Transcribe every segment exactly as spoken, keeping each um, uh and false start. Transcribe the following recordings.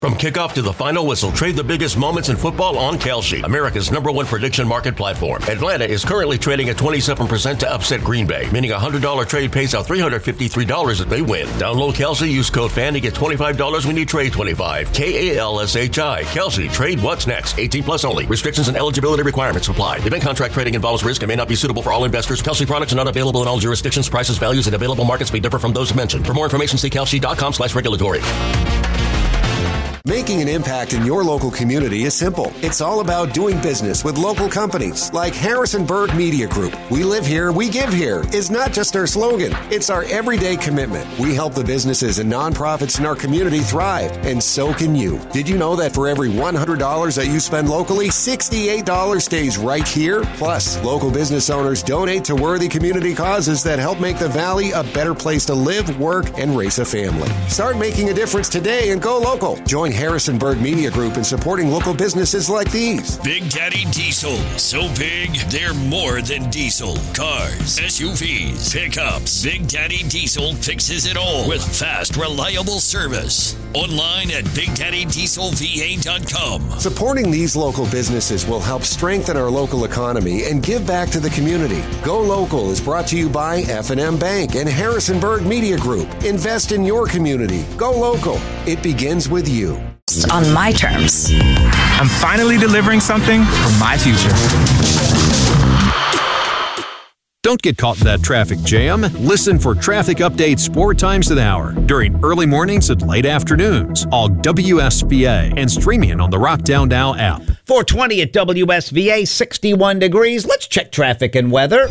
From kickoff to the final whistle, trade the biggest moments in football on Kalshi, America's number one prediction market platform. Atlanta is currently trading at twenty-seven percent to upset Green Bay, meaning a one hundred dollars trade pays out three hundred fifty-three dollars if they win. Download Kalshi, use code FAN to get twenty-five dollars when you trade twenty-five. K A L S H I. Kalshi. Trade what's next. eighteen plus only. Restrictions and eligibility requirements apply. Event contract trading involves risk and may not be suitable for all investors. Kalshi products are not available in all jurisdictions. Prices, values, and available markets may differ from those mentioned. For more information, see kalshi.com slash regulatory. Making an impact in your local community is simple. It's all about doing business with local companies like Harrisonburg Media Group. We live here, we give here is not just our slogan. It's our everyday commitment. We help the businesses and nonprofits in our community thrive, and so can you. Did you know that for every one hundred dollars that you spend locally, sixty-eight dollars stays right here? Plus, local business owners donate to worthy community causes that help make the Valley a better place to live, work, and raise a family. Start making a difference today and go local. Join Harrisonburg Media Group in supporting local businesses like these. Big Daddy Diesel. So big, they're more than diesel. Cars, S U Vs, pickups. Big Daddy Diesel fixes it all with fast, reliable service. Online at big daddy diesel v a dot com. Supporting these local businesses will help strengthen our local economy and give back to the community. Go Local is brought to you by F and M Bank and Harrisonburg Media Group. Invest in your community. Go Local. It begins with you. On my terms. I'm finally delivering something for my future. Don't get caught in that traffic jam. Listen for traffic updates four times an hour during early mornings and late afternoons. All W S V A and streaming on the Rockdown Now app. four twenty at W S V A, sixty-one degrees. Let's check traffic and weather.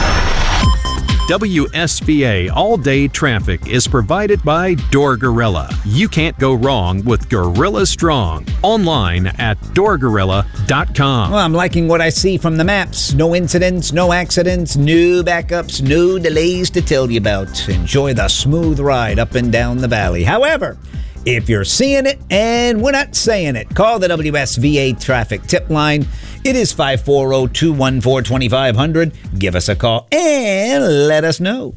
W S V A all-day traffic is provided by Door Gorilla. You can't go wrong with Gorilla Strong. Online at door gorilla dot com. Well, I'm liking what I see from the maps. No incidents, no accidents, no backups, no delays to tell you about. Enjoy the smooth ride up and down the valley. However, if you're seeing it and we're not saying it, call the W S V A traffic tip line. It is five four zero, two one four, two five zero zero. Give us a call and let us know.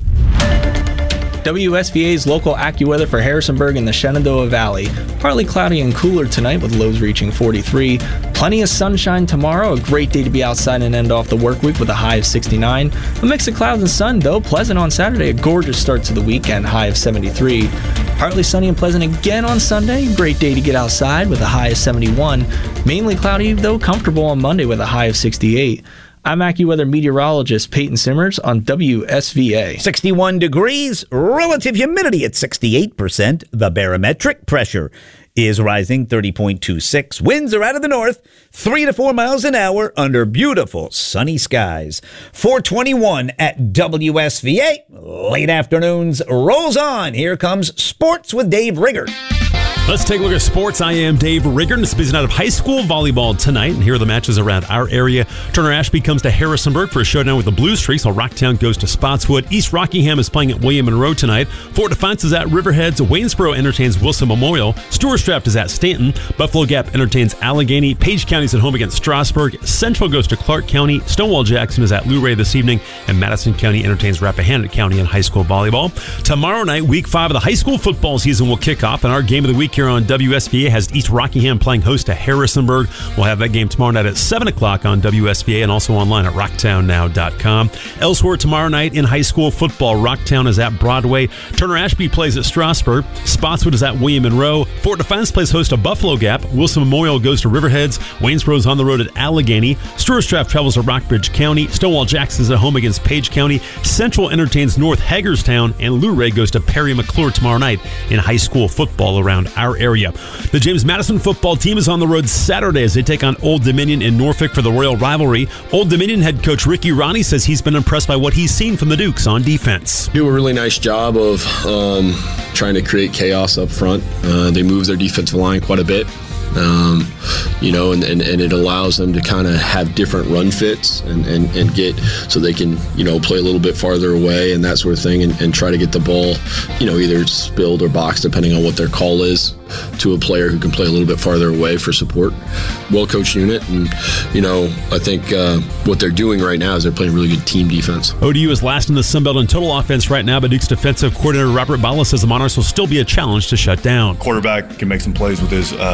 W S V A's local AccuWeather for Harrisonburg and the Shenandoah Valley. Partly cloudy and cooler tonight with lows reaching forty-three. Plenty of sunshine tomorrow. A great day to be outside and end off the work week with a high of sixty-nine. A mix of clouds and sun, though. Pleasant on Saturday. A gorgeous start to the weekend. High of seventy-three. Partly sunny and pleasant again on Sunday. Great day to get outside with a high of seventy-one. Mainly cloudy, though comfortable on Monday with a high of sixty-eight. I'm AccuWeather meteorologist Peyton Simmers on W S V A. sixty-one degrees, relative humidity at sixty-eight percent. The barometric pressure is rising thirty point two six. Winds are out of the north, three to four miles an hour under beautiful sunny skies. four twenty-one at W S V A. Late afternoons rolls on. Here comes Sports with Dave Rigger. Let's take a look at sports. I am Dave Rigger. It's busy night of high school volleyball tonight, and here are the matches around our area. Turner Ashby comes to Harrisonburg for a showdown with the Blue Streaks, while Rocktown goes to Spotswood. East Rockingham is playing at William Monroe tonight. Fort Defiance is at Riverheads. Waynesboro entertains Wilson Memorial. Stewartstraft is at Stanton. Buffalo Gap entertains Allegheny. Page County is at home against Strasburg. Central goes to Clark County. Stonewall Jackson is at Luray this evening, and Madison County entertains Rappahannock County in high school volleyball. Tomorrow night, week five of the high school football season will kick off, and our game of the week here on W S V A has East Rockingham playing host to Harrisonburg. We'll have that game tomorrow night at seven o'clock on W S V A and also online at rocktown now dot com. Elsewhere tomorrow night in high school football, Rocktown is at Broadway. Turner Ashby plays at Strasburg. Spotswood is at William Monroe. Fort Defiance plays host to Buffalo Gap. Wilson Memorial goes to Riverheads. Waynesboro is on the road at Allegheny. Stewartstraft travels to Rockbridge County. Stonewall Jackson is at home against Page County. Central entertains North Hagerstown, and Luray goes to Perry McClure tomorrow night in high school football around our area. The James Madison football team is on the road Saturday as they take on Old Dominion in Norfolk for the Royal Rivalry. Old Dominion head coach Ricky Ronnie says he's been impressed by what he's seen from the Dukes on defense. Do a really nice job of um, trying to create chaos up front. Uh, they move their defensive line quite a bit. Um, you know, and, and, and it allows them to kind of have different run fits and, and, and get so they can, you know, play a little bit farther away and that sort of thing, and, and try to get the ball, you know, either spilled or boxed, depending on what their call is, to a player who can play a little bit farther away for support. Well-coached unit, and, you know, I think uh, what they're doing right now is they're playing really good team defense. O D U is last in the Sun Belt in total offense right now, but Duke's defensive coordinator Robert Bala says the Monarchs will still be a challenge to shut down. Quarterback can make some plays with his uh,